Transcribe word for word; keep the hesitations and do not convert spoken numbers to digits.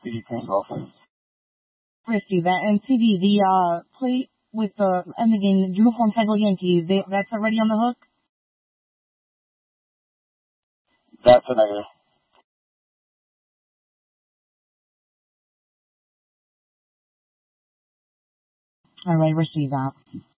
C D print off. Receive that. And C D, the uh, plate with the ending in uniform title Yankees, they, that's already on the hook? That's a negative. All right, receive that.